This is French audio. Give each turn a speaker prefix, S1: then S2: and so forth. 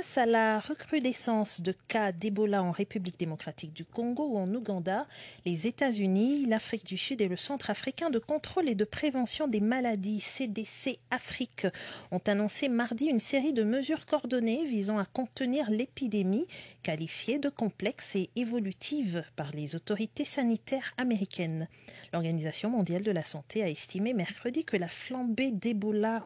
S1: Face à la recrudescence de cas d'Ebola en République démocratique du Congo ou en Ouganda, les États-Unis, l'Afrique du Sud et le Centre africain de contrôle et de prévention des maladies, CDC Afrique, ont annoncé mardi une série de mesures coordonnées visant à contenir l'épidémie, qualifiée de complexe et évolutive par les autorités sanitaires américaines. L'Organisation mondiale de la santé a estimé mercredi que la flambée d'Ebola